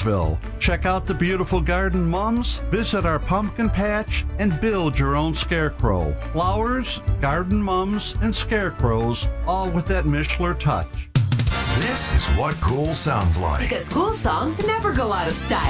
Burnsville. Check out the beautiful garden mums, visit our pumpkin patch, and build your own scarecrow. Flowers, garden mums, and scarecrows, all with that Mishler touch. This is what cool sounds like. Because cool songs never go out of style.